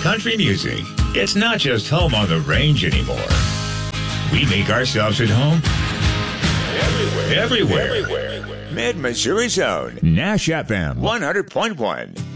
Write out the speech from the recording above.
country music. It's not just home on the range anymore. We make ourselves at home everywhere. Mid-Missouri Zone, Nash FM 100.1.